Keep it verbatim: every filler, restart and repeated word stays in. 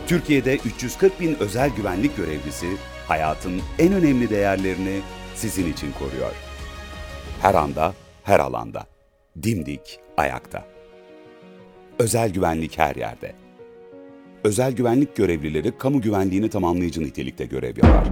Türkiye'de üç yüz kırk bin özel güvenlik görevlisi hayatın en önemli değerlerini sizin için koruyor. Her anda, her alanda. Dimdik ayakta. Özel güvenlik her yerde. Özel güvenlik görevlileri kamu güvenliğini tamamlayıcı nitelikte görev yapar.